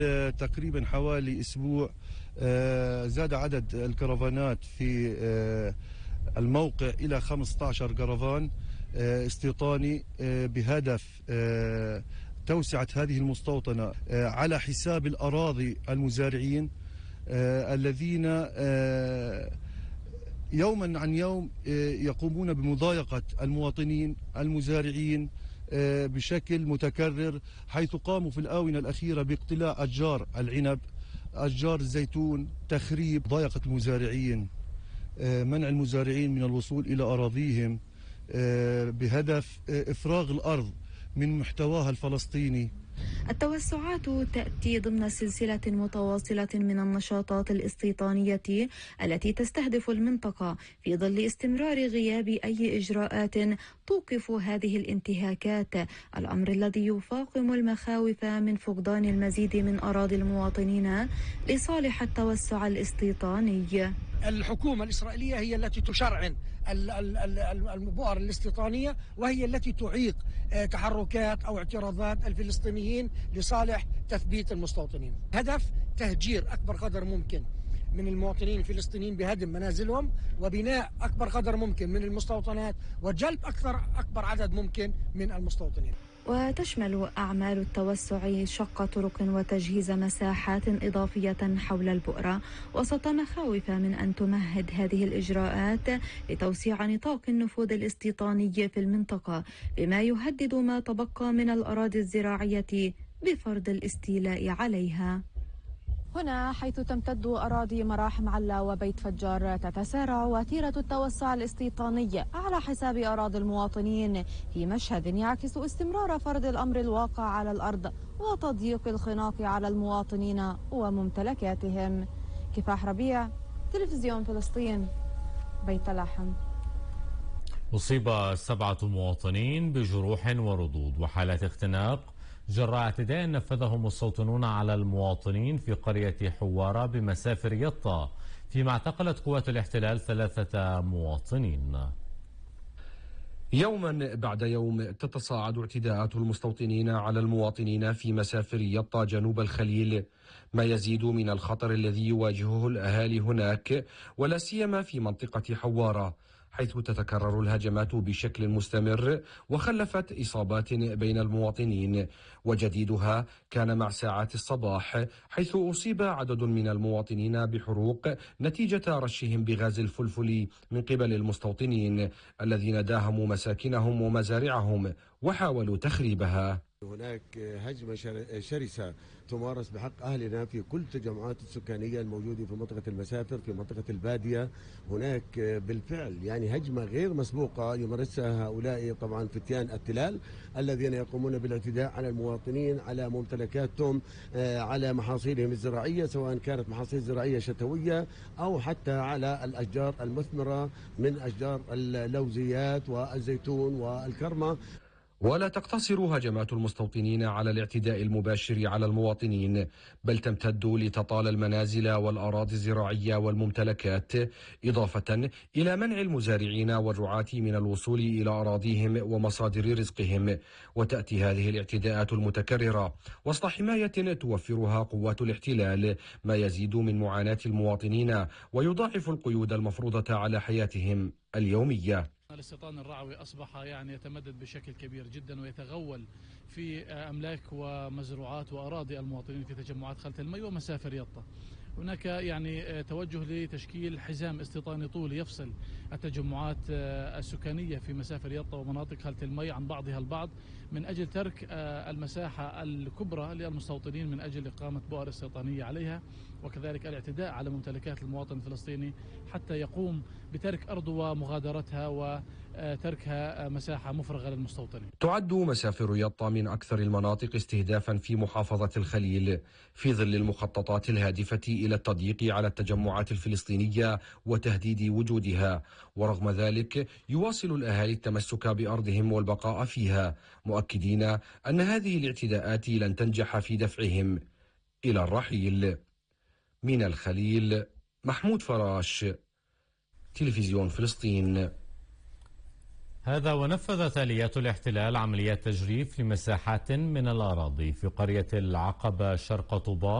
تقريبا حوالي أسبوع زاد عدد الكرفانات في الموقع إلى 15 كرفان استيطاني بهدف توسعة هذه المستوطنة على حساب الأراضي المزارعين الذين يوما عن يوم يقومون بمضايقة المواطنين المزارعين بشكل متكرر، حيث قاموا في الآونة الأخيرة باقتلاع أشجار العنب، أشجار الزيتون، تخريب، ضايقة المزارعين، منع المزارعين من الوصول إلى أراضيهم بهدف إفراغ الأرض من محتواها الفلسطيني. التوسعات تأتي ضمن سلسلة متواصلة من النشاطات الاستيطانية التي تستهدف المنطقة في ظل استمرار غياب أي إجراءات توقف هذه الانتهاكات، الأمر الذي يفاقم المخاوف من فقدان المزيد من أراضي المواطنين لصالح التوسع الاستيطاني. الحكومة الإسرائيلية هي التي تشرعن البؤر الاستيطانية، وهي التي تعيق تحركات أو اعتراضات الفلسطينيين لصالح تثبيت المستوطنين. هدف تهجير أكبر قدر ممكن من المواطنين الفلسطينيين بهدم منازلهم وبناء أكبر قدر ممكن من المستوطنات وجلب أكبر عدد ممكن من المستوطنين. وتشمل أعمال التوسع شق طرق وتجهيز مساحات إضافية حول البؤرة، وسط مخاوف من أن تمهد هذه الإجراءات لتوسيع نطاق النفوذ الاستيطاني في المنطقة، بما يهدد ما تبقى من الأراضي الزراعية بفرض الاستيلاء عليها. هنا حيث تمتد أراضي مراحم علا وبيت فجار تتسارع وتيرة التوسع الاستيطاني على حساب أراضي المواطنين، في مشهد يعكس استمرار فرض الأمر الواقع على الأرض وتضييق الخناق على المواطنين وممتلكاتهم. كفاح ربيع، تلفزيون فلسطين، بيت لحم. أصيب 7 مواطنين بجروح وردود وحالات اختناق جراء اعتداء نفذه مستوطنون على المواطنين في قرية حوارة بمسافر يطا، فيما اعتقلت قوات الاحتلال 3 مواطنين. يوما بعد يوم تتصاعد اعتداءات المستوطنين على المواطنين في مسافر يطا جنوب الخليل، ما يزيد من الخطر الذي يواجهه الأهالي هناك، ولا سيما في منطقة حوارة، حيث تتكرر الهجمات بشكل مستمر وخلفت إصابات بين المواطنين. وجديدها كان مع ساعات الصباح، حيث أصيب عدد من المواطنين بحروق نتيجة رشهم بغاز الفلفل من قبل المستوطنين الذين داهموا مساكنهم ومزارعهم وحاولوا تخريبها. هناك هجمة شرسة تمارس بحق أهلنا في كل التجمعات السكانية الموجودة في منطقة المسافر، في منطقة البادية. هناك بالفعل يعني هجمة غير مسبوقة يمارسها هؤلاء طبعا فتيان التلال الذين يقومون بالاعتداء على المواطنين، على ممتلكاتهم، على محاصيلهم الزراعية، سواء كانت محاصيل زراعية شتوية أو حتى على الأشجار المثمرة من أشجار اللوزيات والزيتون والكرمة. ولا تقتصر هجمات المستوطنين على الاعتداء المباشر على المواطنين، بل تمتد لتطال المنازل والأراضي الزراعية والممتلكات، إضافة إلى منع المزارعين والرعاة من الوصول إلى أراضيهم ومصادر رزقهم. وتأتي هذه الاعتداءات المتكررة وسط حماية توفرها قوات الاحتلال، ما يزيد من معاناة المواطنين ويضاعف القيود المفروضة على حياتهم اليومية. الاستيطان الرعوي أصبح يتمدد بشكل كبير جدا ويتغول في أملاك ومزروعات وأراضي المواطنين في تجمعات خلة المي ومسافر يطا. هناك توجه لتشكيل حزام استيطاني طولي يفصل التجمعات السكانية في مسافر يطا ومناطق خلة المي عن بعضها البعض، من أجل ترك المساحة الكبرى للمستوطنين من أجل إقامة بؤر استيطانية عليها، وكذلك الاعتداء على ممتلكات المواطن الفلسطيني حتى يقوم بترك أرضه ومغادرتها وتركها مساحة مفرغة للمستوطنين. تعد مسافر يطا من أكثر المناطق استهدافا في محافظة الخليل، في ظل المخططات الهادفة إلى التضييق على التجمعات الفلسطينية وتهديد وجودها. ورغم ذلك يواصل الأهالي التمسك بأرضهم والبقاء فيها، مؤكدين أن هذه الاعتداءات لن تنجح في دفعهم إلى الرحيل. من الخليل، محمود فراش، تلفزيون فلسطين. هذا ونفذت آليات الاحتلال عمليات تجريف لمساحات من الأراضي في قرية العقبة شرق طوباء